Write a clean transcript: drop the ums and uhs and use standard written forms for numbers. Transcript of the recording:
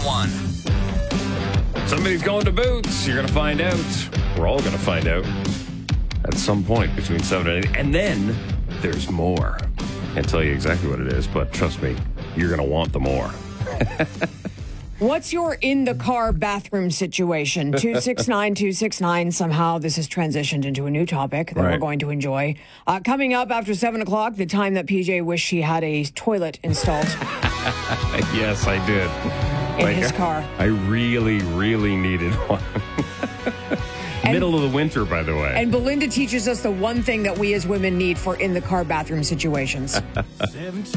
101. Somebody's going to Boots. You're going to find out. We're all going to find out at some point between 7 and 8. And then there's more. Can't tell you exactly what it is, but trust me, you're going to want the more. What's your in-the-car bathroom situation? 269-269. Somehow this has transitioned into a new topic that we're going to enjoy. Coming up after 7 o'clock, the time that PJ wished he had a toilet installed. Yes, I did. In his car. I really, really needed one. Middle of the winter, by the way. And Belinda teaches us the one thing that we as women need for in-the-car bathroom situations.